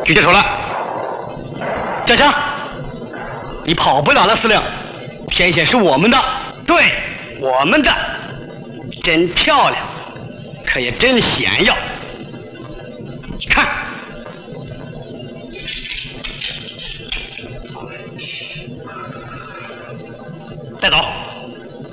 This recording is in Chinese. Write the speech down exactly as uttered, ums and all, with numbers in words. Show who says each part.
Speaker 1: 举起手来！
Speaker 2: 驾枪！你跑不了了，司令。天险是我们的，
Speaker 1: 对，我们的，真漂亮，可也真险要。看，带走。